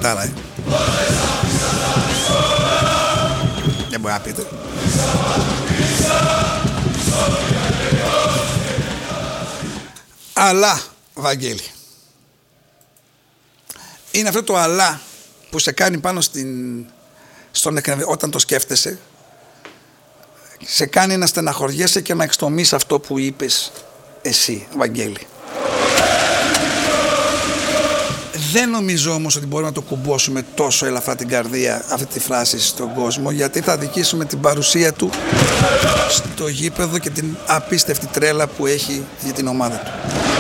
πατάρα, δεν μπορεί να πείτε. Αλλά, Βαγγέλη, είναι αυτό το αλλά που σε κάνει πάνω όταν το σκέφτεσαι, σε κάνει να στεναχωριέσαι και να εξτομείς αυτό που είπες εσύ, Βαγγέλη. Δεν νομίζω όμως ότι μπορούμε να το κουμπώσουμε τόσο ελαφρά την καρδία αυτή τη φράση στον κόσμο, γιατί θα αδικήσουμε την παρουσία του στο γήπεδο και την απίστευτη τρέλα που έχει για την ομάδα του.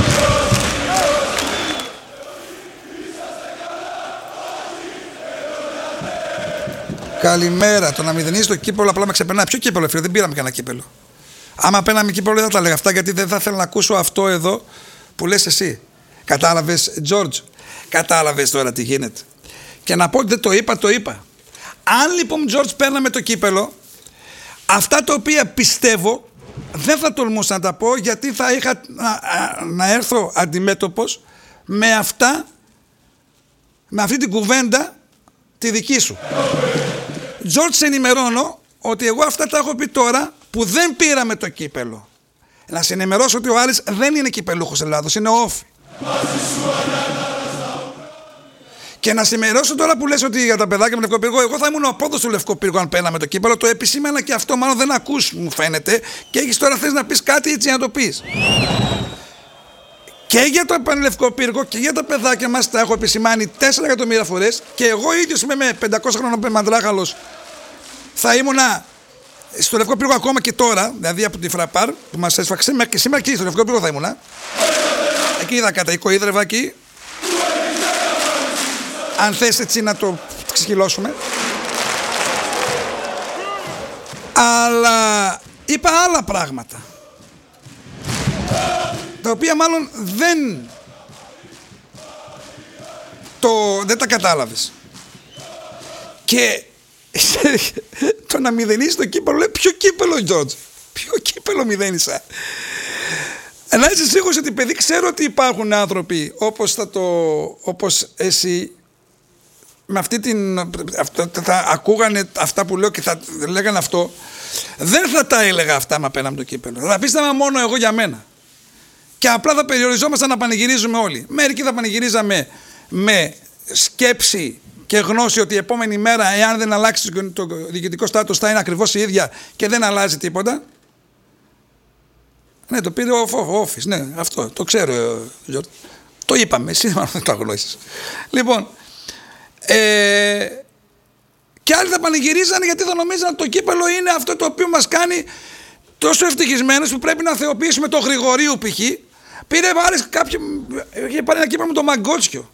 Καλημέρα. Το να μηδενίζει το κύπελο απλά με ξεπερνάει. Ποιο κύπελο, φίλε, δεν πήραμε κανένα κύπελο. Άμα παίρναμε κύπελο δεν θα τα λέγα αυτά, γιατί δεν θα ήθελα να ακούσω αυτό εδώ που λες εσύ. Κατάλαβες, George? Κατάλαβες τώρα τι γίνεται? Και να πω ότι δεν το είπα, το είπα. Αν λοιπόν, George, παίρναμε το κύπελο, αυτά τα οποία πιστεύω δεν θα τολμούσα να τα πω, γιατί θα είχα να έρθω αντιμέτωπος με αυτά, με αυτή την κουβέντα τη δική σου. George, σε ενημερώνω ότι εγώ αυτά τα έχω πει τώρα που δεν πήραμε το κύπελο. Να σε ενημερώσω ότι ο Άρης δεν είναι κυπελούχος Ελλάδος, είναι όφη. Και να σε ενημερώσω τώρα που λες ότι για τα παιδάκια με Λευκό Πύργο, εγώ θα ήμουν ο απόδος του Λευκό Πύργο αν παίρναμε το κύπελο. Το επισήμανα και αυτό, μάλλον δεν ακούς, μου φαίνεται. Και έχεις τώρα θες να πεις κάτι έτσι να το πεις. Και για το Λευκό Πύργο και για τα παιδάκια μας τα έχω επισημάνει 4 εκατομμύρια φορές. Και εγώ ίδιος είμαι με 500 χρόνια μαντράχαλος. Θα ήμουνα στο Λευκό Πύργο ακόμα και τώρα, δηλαδή από τη Φραπάρ που μας έσφαξε, και σήμερα εκεί στο Λευκό Πύργο θα ήμουνα. Εκεί είδα κατά οικοίδρευα εκεί. Αν θες έτσι να το ξεχυλώσουμε. Αλλά είπα άλλα πράγματα, τα οποία μάλλον δεν τα κατάλαβες. Και το να μηδενίσεις το κύπελο, λέει, ποιο κύπελο, George? Ποιο κύπελο μηδένισα? Να είσαι σίγουρος ότι, παιδί, ξέρω ότι υπάρχουν άνθρωποι όπως εσύ, με αυτή θα ακούγανε αυτά που λέω και θα λέγανε αυτό. Δεν θα τα έλεγα αυτά μα παίρναμε το κύπελο. Θα πίστευα μόνο εγώ για μένα. Και απλά θα περιοριζόμασταν να πανηγυρίζουμε όλοι. Μερικοί θα πανηγυρίζαμε με σκέψη και γνώση ότι η επόμενη μέρα, εάν δεν αλλάξει το διοικητικό στάτους, θα είναι ακριβώς η ίδια και δεν αλλάζει τίποτα. Ναι, το πήρε ο Όφης, ναι, αυτό το ξέρω, Γιώργο. Το είπαμε, εσύ δεν το αγνώσεις. Λοιπόν, και άλλοι θα πανηγυρίζανε γιατί θα νομίζαν ότι το κύπελο είναι αυτό το οποίο μας κάνει τόσο ευτυχισμένους, που πρέπει να θεοποιήσουμε το Γρηγορίου π.χ. Πήρε είχε πάρει ένα κύπελο με το Μαγκότσιο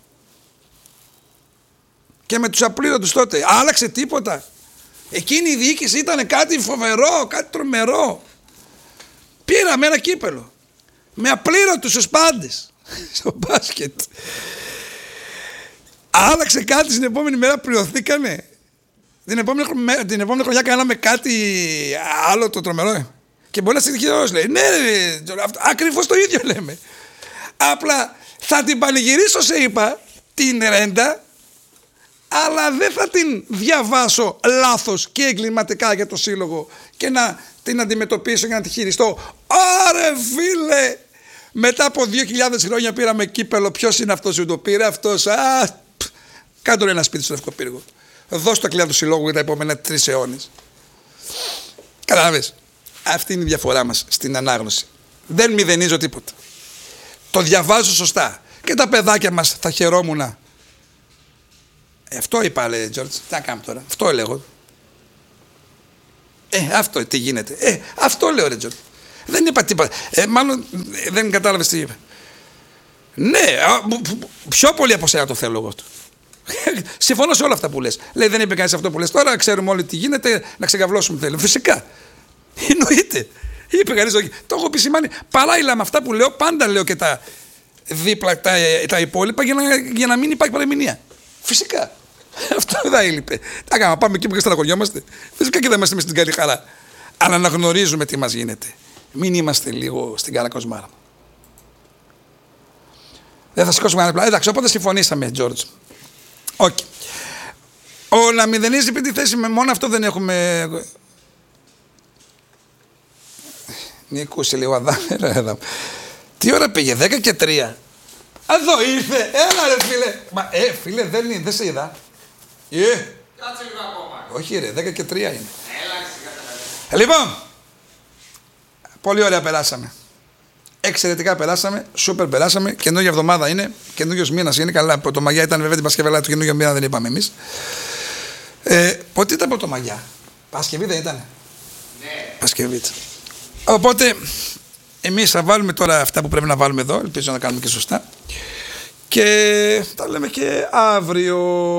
και με τους απλήρωτους τότε. Άλλαξε τίποτα? Εκείνη η διοίκηση ήταν κάτι φοβερό, κάτι τρομερό. Πήραμε ένα κύπελο με απλήρωτους τους πάντες στο μπάσκετ. Άλλαξε κάτι την επόμενη μέρα, πληρωθήκανε? Την επόμενη χρονιά κάναμε κάτι άλλο το τρομερό? Και μπορεί να συνεχίσει, λέει, ναι, ακριβώς το ίδιο λέμε. Απλά θα την πανηγυρίσω, σε είπα, την ρέντα, αλλά δεν θα την διαβάσω λάθος και εγκληματικά για το σύλλογο και να την αντιμετωπίσω και να τη χειριστώ. Άρε φίλε, μετά από 2.000 χρόνια πήραμε κύπελο, ποιος είναι αυτός που το πήρε? Αυτός, κάντο ένα σπίτι στο Λευκό Πύργο. Δώσ' το κλειδιά του συλλόγου για τα επόμενα 3 αιώνες. Κατάλαβες? Αυτή είναι η διαφορά μας στην ανάγνωση. Δεν μηδενίζω τίποτα. Το διαβάζω σωστά. Και τα παιδάκια μας θα χαιρόμουν. Αυτό είπα, λέει George. Τι να κάνουμε τώρα? Αυτό έλεγω. Αυτό τι γίνεται? Αυτό λέω, ρε George. Δεν είπα τίποτα. Μάλλον δεν κατάλαβες τι είπα. Ναι, πιο πολύ από σένα το θέλω εγώ αυτό. Συμφωνώ σε όλα αυτά που λες. Λέει, δεν είπε κανείς αυτό που λες τώρα, ξέρουμε όλοι τι γίνεται, να ξεκαβλώσουμε θέλουμε. Φυσικά. Εννοείται. Είπε κανείς όχι. Το έχω επισημάνει. Παράλληλα με αυτά που λέω, πάντα λέω και τα δίπλα, τα υπόλοιπα για να μην υπάρχει παρεμηνία. Φυσικά. Αυτό δεν θα έλειπε. Τι κάναμε, πάμε εκεί που και στεναχωριόμαστε? Φυσικά και δεν είμαστε στην καλή χαρά. Αλλά να γνωρίζουμε τι μας γίνεται. Μην είμαστε λίγο στην καρακοσμάρα. Δεν θα σηκώσουμε κανένα πλάνο. Εντάξει, οπότε συμφωνήσαμε, George. Okay. Ο να μηδενίζει πέντε θέση με μόνο αυτό δεν έχουμε. Νίκο, σε λίγο αδάμερα. Τι ώρα πήγε, 10 και 3. Εδώ ήρθε, έλα ρε φίλε. Μα φίλε δεν σε είδα. Κάτσε λίγο ακόμα. Όχι ρε, 10 και 3 είναι. Έλα Λοιπόν, πολύ ωραία περάσαμε. Εξαιρετικά περάσαμε, σούπερ περάσαμε. Καινούργια εβδομάδα είναι, καινούριος μήνας είναι. Καλά, Πρωτομαγιά ήταν βέβαια την Παρασκευή, αλλά το καινούργιο μήνα δεν είπαμε εμείς. Πότε ήταν Πρωτομαγιά, Παρασκευή δεν ήταν? Ναι. Παρασκευή ήταν. Οπότε, εμείς θα βάλουμε τώρα αυτά που πρέπει να βάλουμε εδώ. Ελπίζω να κάνουμε και σωστά. Και τα λέμε και αύριο.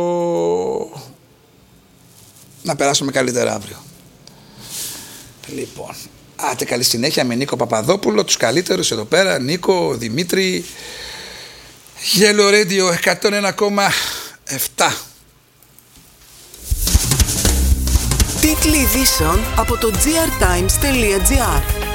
Να περάσουμε καλύτερα αύριο. Λοιπόν, άτε καλή συνέχεια με Νίκο Παπαδόπουλο, τους καλύτερους εδώ πέρα, Νίκο, Δημήτρη, Yellow Radio 101,7. Τίτλοι ειδήσεων από το grtimes.gr.